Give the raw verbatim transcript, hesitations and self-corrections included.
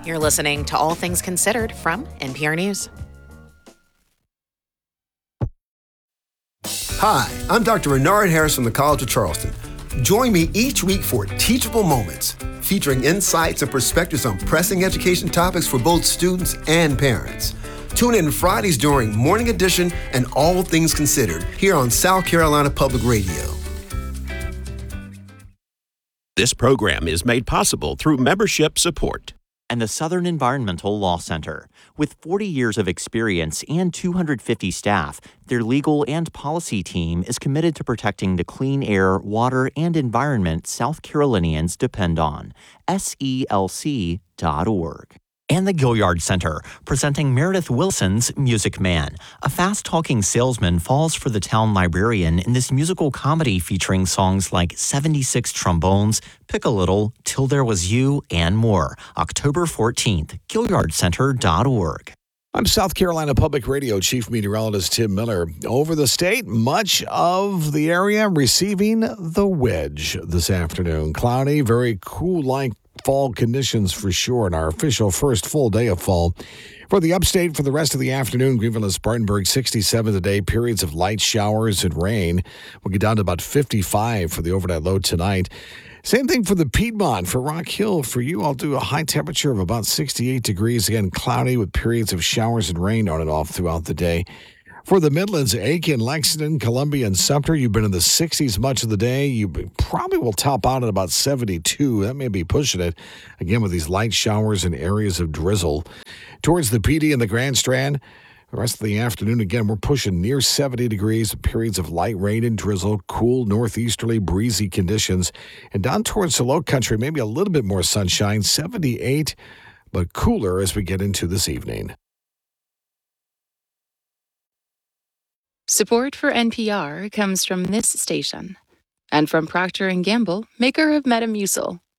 You're listening to All Things Considered from N P R News. Hi, I'm Doctor Renard Harris from the College of Charleston. Join me each week for Teachable Moments, featuring insights and perspectives on pressing education topics for both students and parents. Tune in Fridays during Morning Edition and All Things Considered here on South Carolina Public Radio. This program is made possible through membership support and the Southern Environmental Law Center. With forty years of experience and two hundred fifty staff, their legal and policy team is committed to protecting the clean air, water, and environment South Carolinians depend on. S E L C dot org. And the Gilliard Center, presenting Meredith Wilson's Music Man. A fast-talking salesman falls for the town librarian in this musical comedy featuring songs like seventy-six Trombones, Pick a Little, Till There Was You, and more. October fourteenth, Gilliard Center dot org. I'm South Carolina Public Radio Chief Meteorologist Tim Miller. Over the state, much of the area receiving the wedge this afternoon. Cloudy, very cool-like fall conditions for sure in our official first full day of fall. For the upstate, for the rest of the afternoon, Greenville and Spartanburg, sixty-seven today, periods of light showers and rain. We'll get down to about fifty-five for the overnight low tonight. Same thing for the Piedmont. For Rock Hill, for you, I'll do a high temperature of about sixty-eight degrees. Again, cloudy with periods of showers and rain on and off throughout the day. For the Midlands, Aiken, Lexington, Columbia, and Sumter, you've been in the sixties much of the day. You probably will top out at about seventy-two. That may be pushing it, again, with these light showers and areas of drizzle. Towards the P D and the Grand Strand, the rest of the afternoon, again, we're pushing near seventy degrees, periods of light rain and drizzle, cool northeasterly breezy conditions. And down towards the low country, maybe a little bit more sunshine, seventy-eight, but cooler as we get into this evening. Support for N P R comes from this station and from Procter and Gamble, maker of Metamucil.